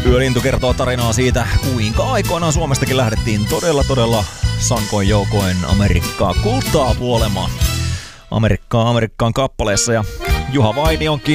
Yölintu kertoo tarinaa siitä, kuinka aikoinaan Suomestakin lähdettiin todella sankoin joukoin Amerikkaa kultaa vuolemaan. Amerikkaan kappaleessa ja Juha Vainionkin